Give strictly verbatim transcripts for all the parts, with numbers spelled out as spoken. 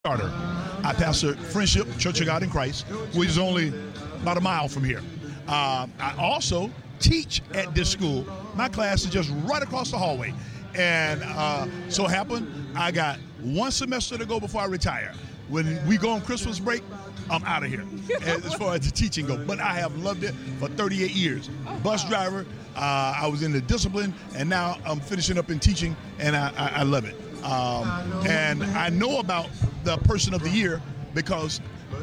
Carter. I pastor Friendship Church of God in Christ, which is only about a mile from here. Uh, I also teach at this school. My class is just right across the hallway. And uh, so happened, I got one semester to go before I retire. When we go on Christmas break, I'm out of here as far as the teaching goes. But I have loved it for thirty-eight years. Oh, Bus wow. driver, uh, I was in the discipline, and now I'm finishing up in teaching, and I, I, I love it. Um, and I know about the Person of the Year because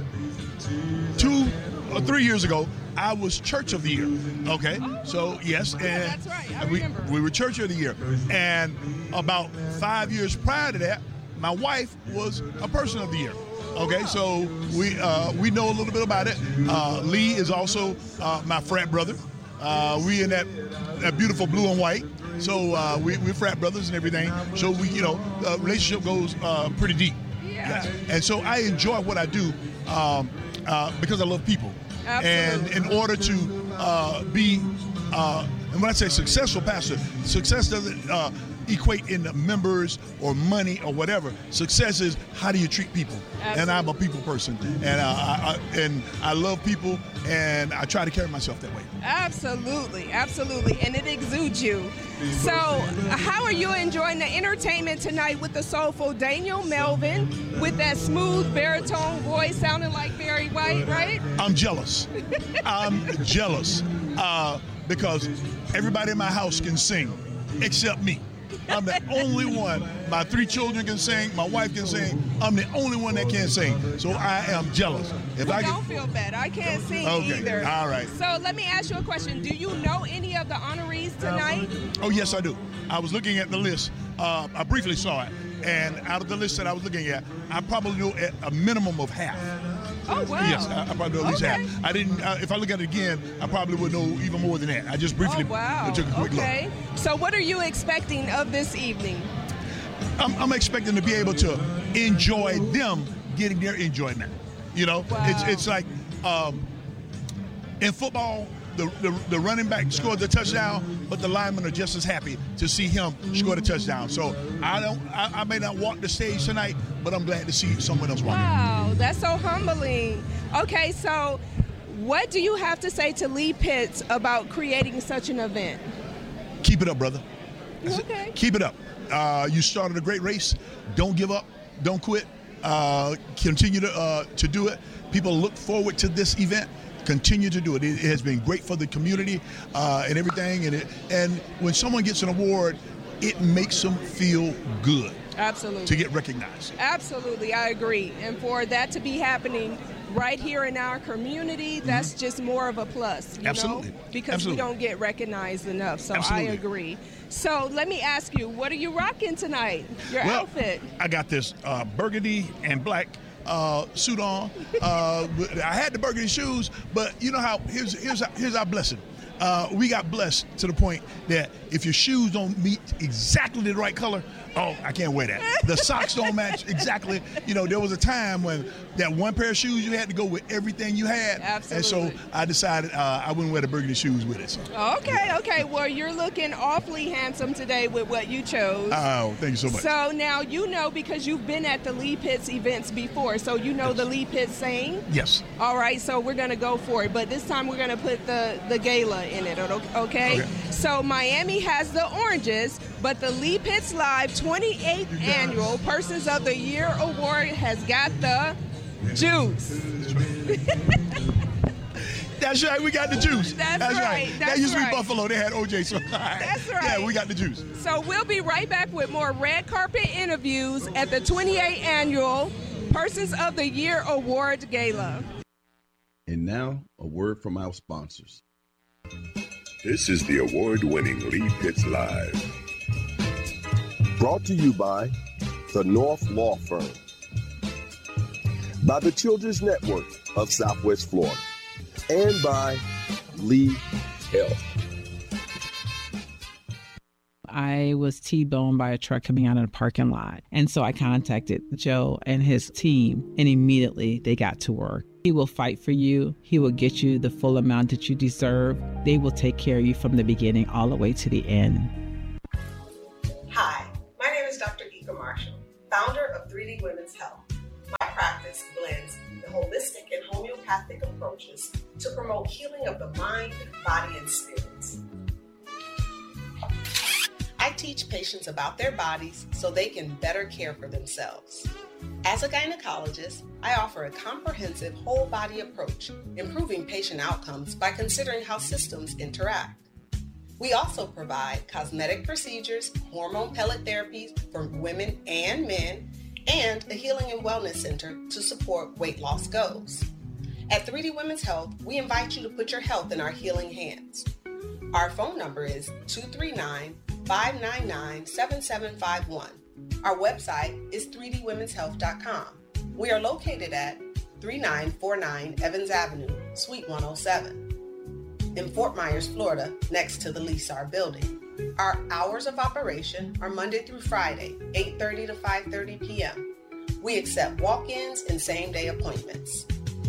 two or three years ago, I was Church of the Year. Okay, oh, so yes, and yeah, that's right. I we, remember. we were Church of the Year. And about five years prior to that, my wife was a Person of the Year. Okay, so we uh, we know a little bit about it. Uh, Lee is also uh, my frat brother. Uh, we in that, that beautiful blue and white. So uh, we, we're frat brothers and everything. So we, you know, uh, relationship goes uh, pretty deep. Yeah. Yes. And so I enjoy what I do um, uh, because I love people. Absolutely. And in order to uh, be, uh, and when I say successful pastor, success doesn't uh, equate in the members or money or whatever. Success is how do you treat people. Absolutely. And I'm a people person, and uh, I, I and I love people, and I try to carry myself that way. Absolutely, absolutely, and it exudes you. So, how are you enjoying the entertainment tonight with the soulful Daniel Melvin with that smooth baritone voice sounding like Barry White, right? I'm jealous. I'm jealous uh, because everybody in my house can sing except me. I'm the only one. My three children can sing. My wife can sing. I'm the only one that can't sing. So I am jealous. If well, I can, don't feel bad. I can't sing okay, either. all right. So let me ask you a question. Do you know any of the honorees tonight? Oh, yes, I do. I was looking at the list. Uh, I briefly saw it. And out of the list that I was looking at, I probably know at a minimum of half. Oh, wow. Yes, I, I probably know at least Okay. half. I didn't. Uh, if I look at it again, I probably would know even more than that. I just briefly Oh, wow. took a quick okay. look. So what are you expecting of this evening? I'm, I'm expecting to be able to enjoy them getting their enjoyment. You know, Wow. it's it's like um, in football, the, the the running back scored the touchdown, but the linemen are just as happy to see him score the touchdown. So I don't, I, I may not walk the stage tonight, but I'm glad to see someone else walking. Wow, that's so humbling. Okay, so what do you have to say to Lee Pitts about creating such an event? Keep it up, brother. I said, Okay. Keep it up. Uh, you started a great race. Don't give up. Don't quit. Uh, continue to uh, to do it. People look forward to this event. Continue to do it. It, it has been great for the community uh, and everything. And it, and when someone gets an award, it makes them feel good Absolutely. to get recognized. Absolutely, I agree. And for that to be happening right here in our community, that's just more of a plus, you Absolutely. know? Because Absolutely. we don't get recognized enough. So Absolutely. I agree. So let me ask you, what are you rocking tonight? Your Well, outfit? I got this uh, burgundy and black uh, suit on. Uh, I had the burgundy shoes, but you know how, here's, here's, our, here's our blessing. Uh, we got blessed to the point that if your shoes don't meet exactly the right color, oh, I can't wear that. The socks don't match exactly. You know, there was a time when that one pair of shoes you had to go with everything you had. Absolutely. And so I decided uh, I wouldn't wear the burgundy shoes with it. So. Okay, okay. Well, you're looking awfully handsome today with what you chose. Oh, thank you so much. So now you know because you've been at the Lee Pitts events before, so you know the Lee Pitts saying? Yes. All right, so we're going to go for it, but this time we're going to put the, the gala in it, okay? Okay. So Miami has the oranges, but the Lee Pitts Live twenty-eighth Annual Persons of the Year Award has got the juice. That's right, we got the juice. That's right, That that's used to be right. Buffalo. They had O J. So That's right. Yeah, we got the juice. So we'll be right back with more red carpet interviews at the twenty-eighth Annual Persons of the Year Award Gala. And now, a word from our sponsors. This is the award-winning Lee Pitts Live. Brought to you by the North Law Firm, by the Children's Network of Southwest Florida, and by Lee Health. I was T-boned by a truck coming out of the parking lot. And so I contacted Joe and his team, and immediately they got to work. He will fight for you. He will get you the full amount that you deserve. They will take care of you from the beginning all the way to the end. Hi, my name is Doctor Ika Marshall, founder of three D Women's Health. practice blends the holistic and homeopathic approaches to promote healing of the mind, body, and spirits. I teach patients about their bodies so they can better care for themselves. As a gynecologist, I offer a comprehensive whole body approach, improving patient outcomes by considering how systems interact. We also provide cosmetic procedures, hormone pellet therapies for women and men, and a healing and wellness center to support weight loss goals. At three D Women's Health, we invite you to put your health in our healing hands. Our phone number is two three nine, five nine nine, seven seven five one. Our website is three d women's health dot com. We are located at thirty-nine forty-nine Evans Avenue, Suite one oh seven. In Fort Myers, Florida, next to the Lysar building. Our hours of operation are Monday through Friday, eight thirty to five thirty p.m. We accept walk-ins and same-day appointments.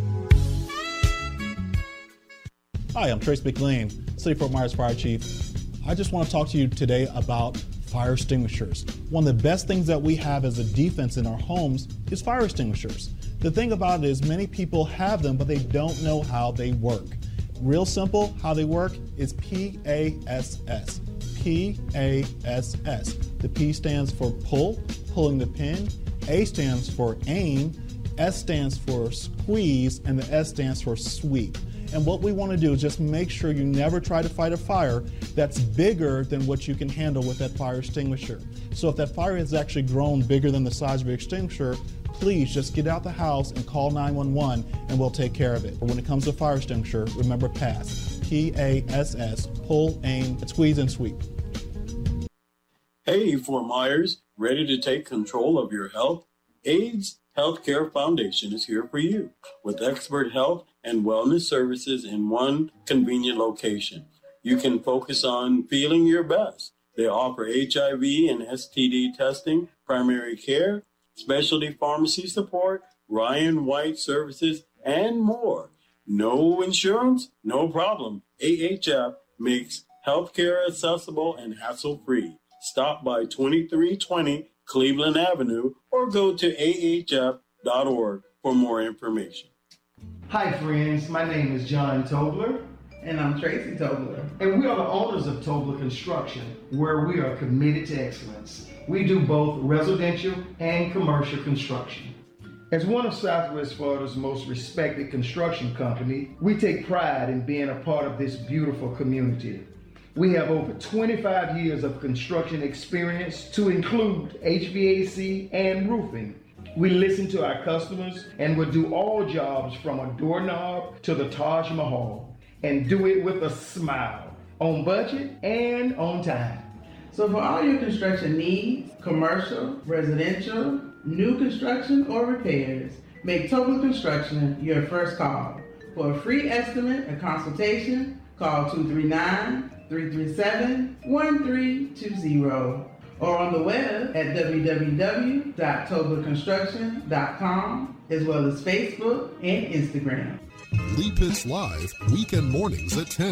Hi, I'm Trace McLean, City of Fort Myers Fire Chief. I just want to talk to you today about fire extinguishers. One of the best things that we have as a defense in our homes is fire extinguishers. The thing about it is many people have them, but they don't know how they work. Real simple, how they work is P A S S. P A S S. The P stands for pull, pulling the pin. A stands for aim. S stands for squeeze, and the S stands for sweep. And what we want to do is just make sure you never try to fight a fire that's bigger than what you can handle with that fire extinguisher. So if that fire has actually grown bigger than the size of your extinguisher, please just get out the house and call nine one one and we'll take care of it. But when it comes to fire extinguisher, remember PASS. P A S S, pull, aim, squeeze, and sweep. Hey, Fort Myers, ready to take control of your health? AIDS Healthcare Foundation is here for you with expert health and wellness services in one convenient location. You can focus on feeling your best. They offer H I V and S T D testing, primary care, specialty pharmacy support, Ryan White services, and more. No insurance? No problem. A H F makes healthcare accessible and hassle-free. Stop by twenty-three twenty Cleveland Avenue or go to A H F dot org for more information. Hi friends, my name is John Tobler. And I'm Tracy Tobler. And we are the owners of Tobler Construction, where we are committed to excellence. We do both residential and commercial construction. As one of Southwest Florida's most respected construction company, we take pride in being a part of this beautiful community. We have over twenty-five years of construction experience to include H V A C and roofing. We listen to our customers and will do all jobs from a doorknob to the Taj Mahal and do it with a smile, on budget and on time. So for all your construction needs, commercial, residential, new construction, or repairs, make Tobler Construction your first call. For a free estimate and consultation, call two three nine, three three seven, one three two zero or on the web at w w w dot tobler construction dot com as well as Facebook and Instagram. Lee Pitts Live, weekend mornings at ten.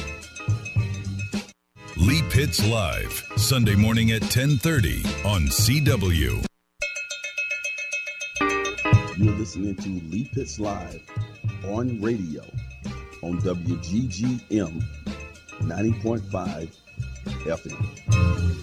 Lee Pitts Live, Sunday morning at ten thirty on C W. You're listening to Lee Pitts Live on radio on W G G M ninety point five F M.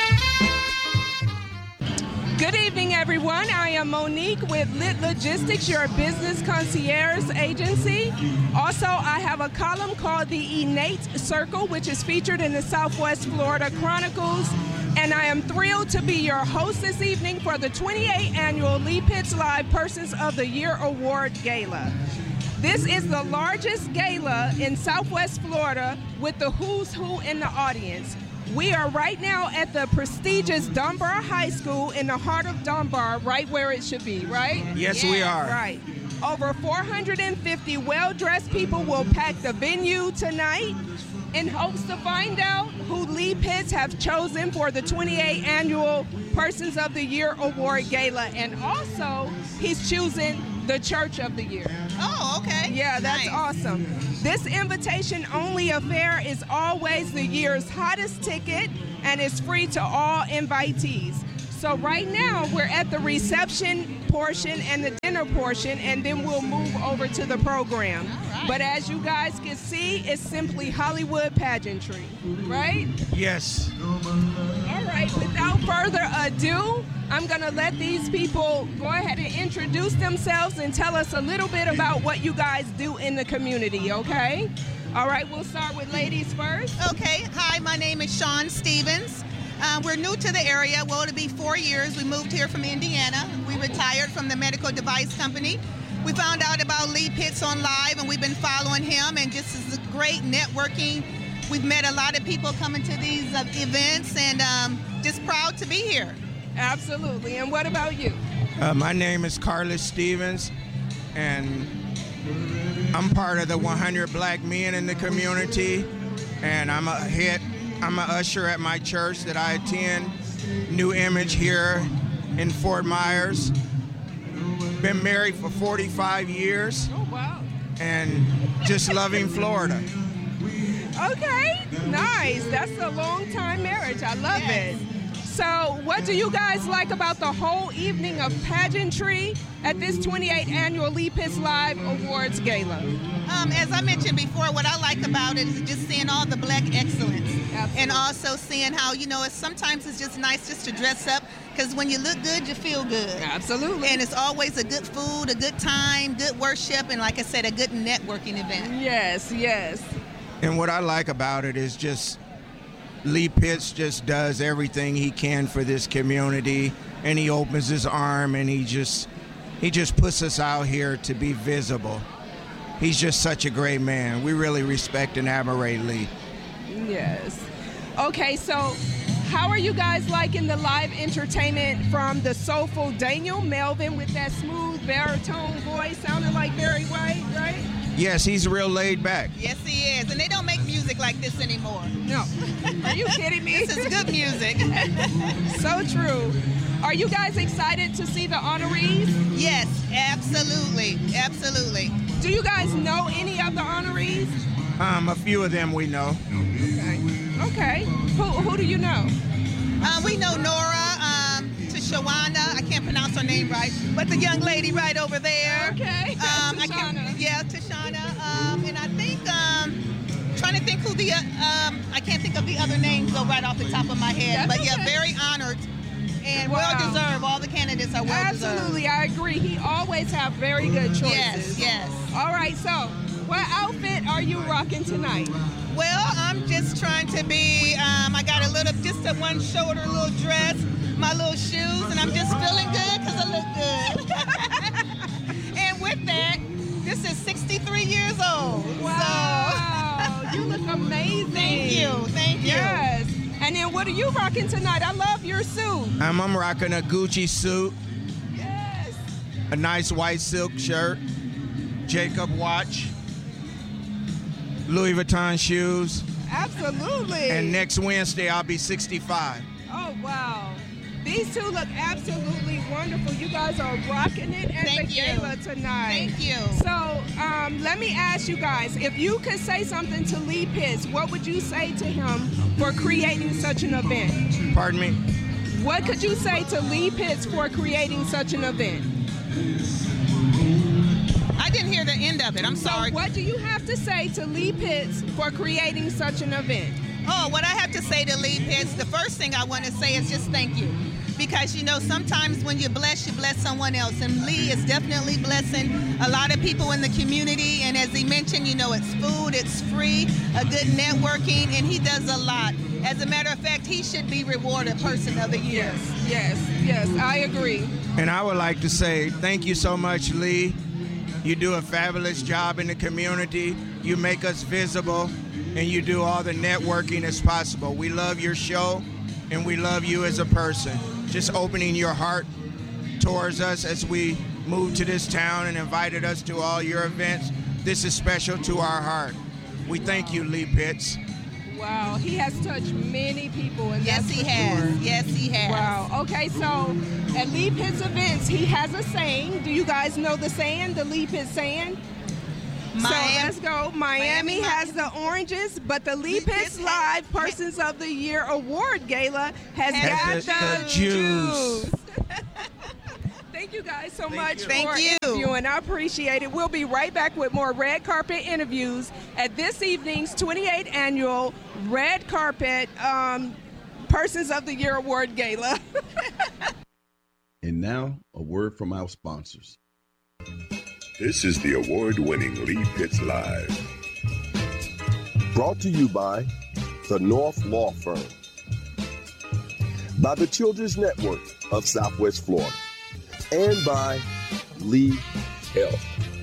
Good evening, everyone. I am Monique with Lit Logistics, your business concierge agency. Also, I have a column called The Innate Circle, which is featured in the Southwest Florida Chronicles. And I am thrilled to be your host this evening for the twenty-eighth Annual Lee Pitts Live Persons of the Year Award Gala. This is the largest gala in Southwest Florida with the who's who in the audience. We are right now at the prestigious Dunbar High School in the heart of Dunbar, right where it should be, right? Yes, yeah, we are. Right. Over four hundred fifty well-dressed people will pack the venue tonight in hopes to find out who Lee Pitts have chosen for the twenty-eighth Annual Persons of the Year Award Gala. And also, he's choosing the Church of the Year. Oh, okay. Yeah, that's nice. Awesome. This invitation-only affair is always the year's hottest ticket and is free to all invitees. So right now, we're at the reception portion and the dinner portion, and then we'll move over to the program. Right. But as you guys can see, it's simply Hollywood pageantry, right? Yes. All right, without further ado, I'm going to let these people go ahead and introduce themselves and tell us a little bit about what you guys do in the community, okay? All right, we'll start with ladies first. Okay, hi, my name is Sean Stevens. Uh, we're new to the area. Well, it'll be four years. We moved here from Indiana. We retired from the medical device company. We found out about Lee Pitts on Live, and we've been following him, and just is a great networking. We've met a lot of people coming to these uh, events, and um, just proud to be here. Absolutely. And what about you? Uh, my name is Carlos Stevens, and I'm part of the one hundred Black Men in the community, and I'm a head, I'm an usher at my church that I attend, New Image here in Fort Myers. Been married for forty-five years. Oh, wow. And just loving Florida. Okay, nice. That's a long time marriage. I love yes. it. So what do you guys like about the whole evening of pageantry at this twenty-eighth Annual Lee Pitts Live Awards Gala? Um, as I mentioned before, what I like about it is just seeing all the Black excellence. Absolutely. And also seeing how, you know, it's, sometimes it's just nice just to dress up, because when you look good, you feel good. Absolutely. And it's always a good food, a good time, good worship, and like I said, a good networking event. Yes, yes. And what I like about it is just Lee Pitts just does everything he can for this community, and he opens his arm, and he just he just puts us out here to be visible. He's just such a great man. We really respect and admire Lee. Yes. Okay, so how are you guys liking the live entertainment from the soulful Daniel Melvin with that smooth baritone voice, sounding like Barry White, right? Yes, he's real laid back. Yes, he is. And they don't make music like this anymore. No. Are you kidding me? This is good music. So true. Are you guys excited to see the honorees? Yes, absolutely. Absolutely. Do you guys know any of the honorees? Um, a few of them we know. Okay. Okay. Who, who do you know? Uh, we know Nora, um, Tashawana. I can't pronounce her name right, but the young lady right over there. Okay. Um, I can't, yeah, Tashana. Um, and I think, um, trying to think who the, uh, um, I can't think of the other names though right off the top of my head. That's but yeah, okay. Very honored and wow. well deserved. All the candidates are well deserved. Absolutely, I agree. He always have very good choices. Yes, yes. All right, so what outfit are you rocking tonight? Well, I'm just trying to be, um, I got a little, just a one shoulder little dress, my little shoes, and I'm just feeling good because I look good. And with that, this is sixty-three years old. Wow, so. You look amazing. Thank you, thank you. Yes. And then what are you rocking tonight? I love your suit. Um, I'm rocking a Gucci suit. Yes. A nice white silk shirt. Jacob watch. Louis Vuitton shoes. Absolutely. And next Wednesday, I'll be sixty-five. Oh, wow. These two look absolutely wonderful. You guys are rocking it at Thank the you. gala tonight. Thank you. So um, let me ask you guys, if you could say something to Lee Pitts, what would you say to him for creating such an event? Pardon me? What could you say to Lee Pitts for creating such an event? I didn't hear the end of it. I'm sorry. So what do you have to say to Lee Pitts for creating such an event? Oh, what I have to say to Lee Pitts, the first thing I want to say is just thank you. Because, you know, sometimes when you bless, you bless someone else. And Lee is definitely blessing a lot of people in the community. And as he mentioned, you know, it's food, it's free, a good networking, and he does a lot. As a matter of fact, he should be rewarded Person of the Year. Yes, yes, yes, I agree. And I would like to say thank you so much, Lee. You do a fabulous job in the community. You make us visible, and you do all the networking as possible. We love your show, and we love you as a person. Just opening your heart towards us as we moved to this town and invited us to all your events. This is special to our heart. We thank you, Lee Pitts. Wow, he has touched many people. And yes, that's he for has. Sure. Yes, he has. Wow. Okay, so at Lee Pitts events, he has a saying. Do you guys know the saying, the Lee Pitts saying? Miami. So let's go. Miami, Miami has the oranges, but the Lee Pitts Live Persons of the Year Award Gala has, has got the, the, the juice. juice. Thank you guys so Thank much you. for Thank you. interviewing. I appreciate it. We'll be right back with more red carpet interviews at this evening's twenty-eighth annual Red Carpet um, Persons of the Year Award Gala. And now, a word from our sponsors. This is the award-winning Lee Pitts Live. Brought to you by the North Law Firm, by the Children's Network of Southwest Florida, and by Lee Health.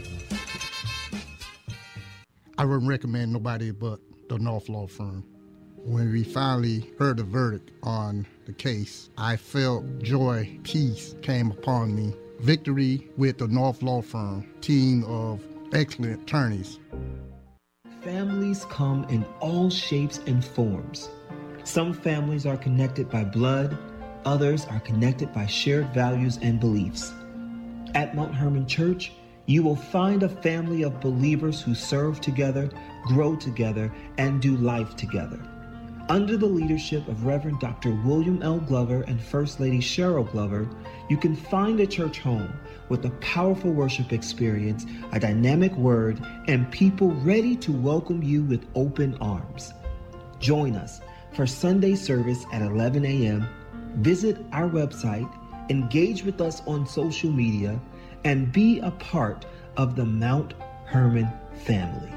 I wouldn't recommend nobody but the North Law Firm. When we finally heard the verdict on the case, I felt joy, peace came upon me. Victory with the North Law Firm, team of excellent attorneys. Families come in all shapes and forms. Some families are connected by blood, others are connected by shared values and beliefs. At Mount Hermon Church, you will find a family of believers who serve together, grow together, and do life together. Under the leadership of Reverend Doctor William L. Glover and First Lady Cheryl Glover, you can find a church home with a powerful worship experience, a dynamic word, and people ready to welcome you with open arms. Join us for Sunday service at eleven a.m. Visit our website, engage with us on social media, and be a part of the Mount Hermon family.